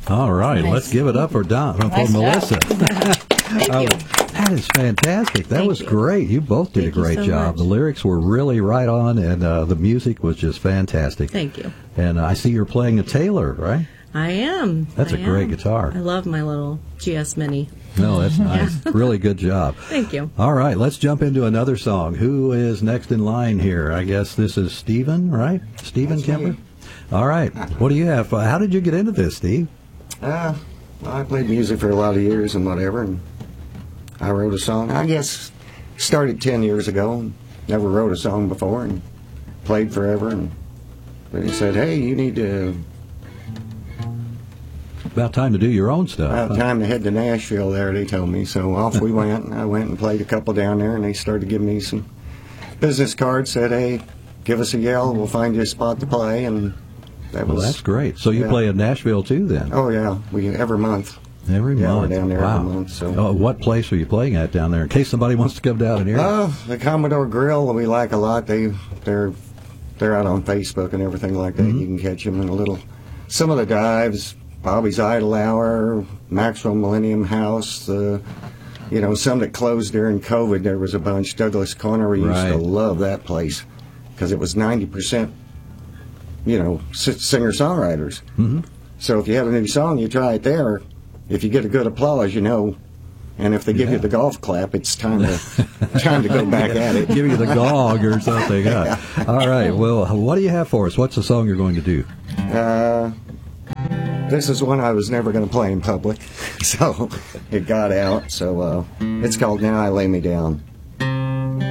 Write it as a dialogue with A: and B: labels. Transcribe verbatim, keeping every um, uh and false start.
A: All right,
B: Nice.
A: let's give it up for Don, for
B: Nice job.
A: Melissa.
B: Thank
A: Oh,
B: you.
A: that is fantastic. That
B: Thank
A: was
B: you.
A: great. You both did
B: Thank
A: a
B: you
A: great
B: so
A: job.
B: much.
A: The lyrics were really right on, and uh, the music was just fantastic.
B: Thank you.
A: And I see you're playing a Taylor, right?
B: I am.
A: That's
B: a
A: a great guitar.
B: I love my little G S Mini.
A: No, that's nice. Really good job.
B: Thank you.
A: All right, let's jump into another song. Who is next in line here? I guess this is Stephen, right? Stephen
C: That's
A: Kemper?
C: me.
A: All right. What do you have? Uh, How did you get into this, Steve?
C: Uh, well, I played music for a lot of years and whatever, and I wrote a song. I guess started ten years ago. And never wrote a song before, and played forever. And but he said, "Hey, you need to
A: About time to do your own stuff.
C: about
A: huh?
C: time to head to Nashville." There, they told me. So off we went. And I went and played a couple down there, and they started giving me some business cards. Said, "Hey, give us a yell. We'll find you a spot to play." And that
A: Well,
C: was
A: that's great. So you
C: yeah.
A: play in Nashville too, then?
C: Oh yeah, we every month.
A: Every
C: Yeah, we're
A: month.
C: down there
A: wow.
C: every month, so.
A: Oh, what place are you playing at down there? In case somebody wants to come down and hear. it.
C: Oh, the Commodore Grill we like a lot. They they're they're out on Facebook and everything like that.
A: Mm-hmm.
C: You can catch them in a little. Some of the dives, Bobby's Idle Hour, Maxwell Millennium House. The you know some that closed during COVID. There was a bunch. Douglas Corner. We used
A: Right.
C: to love that place because it was ninety percent. You know, singer songwriters.
A: Mm-hmm.
C: So if you have a new song, you try it there. If you get a good applause, you know. And if they give
A: Yeah.
C: you the golf clap, it's time to time to go back at it.
A: Give you the gog or something. huh? All right. Well, what do you have for us? What's the song you're going to do?
C: Uh, this is one I was never going to play in public, so it got out. So uh, it's called "Now I Lay Me Down."